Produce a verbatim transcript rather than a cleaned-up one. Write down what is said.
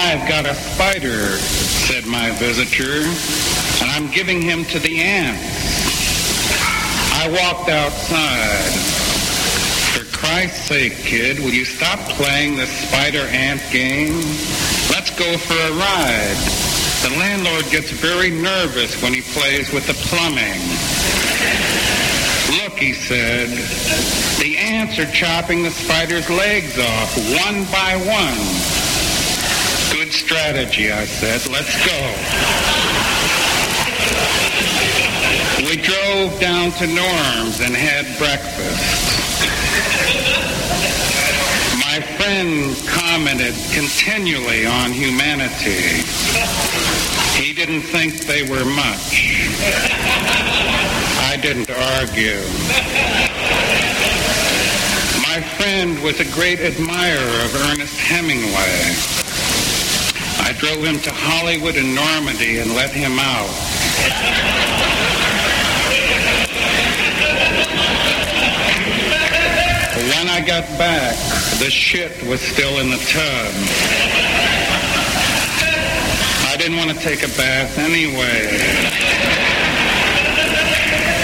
I've got a spider, said my visitor, and I'm giving him to the ants. I walked outside. For Christ's sake, kid, will you stop playing this spider-ant game? Let's go for a ride. The landlord gets very nervous when he plays with the plumbing. Look, he said, the ants are chopping the spider's legs off one by one. Good strategy, I said. Let's go. We drove down to Norm's and had breakfast. My friend commented continually on humanity. He didn't think they were much. I didn't argue. My friend was a great admirer of Ernest Hemingway. I drove him to Hollywood and Normandy and let him out. When I got back, the shit was still in the tub. I didn't want to take a bath anyway.